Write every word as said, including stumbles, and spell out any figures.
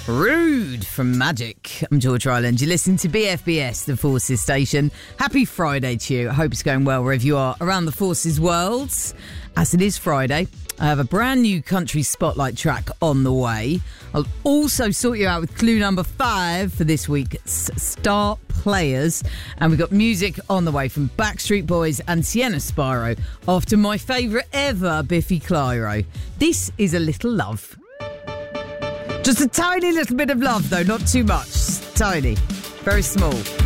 Rude from Magic. I'm George Ryland. You're listening to B F B S, the Forces station. Happy Friday to you. I hope it's going well wherever you are around the Forces world. As it is Friday, I have a brand new country spotlight track on the way. I'll also sort you out with clue number five for this week's Star Players. And we've got music on the way from Backstreet Boys and Sienna Spyro after my favourite ever, Biffy Clyro. This is A Little Love. Just a tiny little bit of love, though, not too much. Tiny. Very small.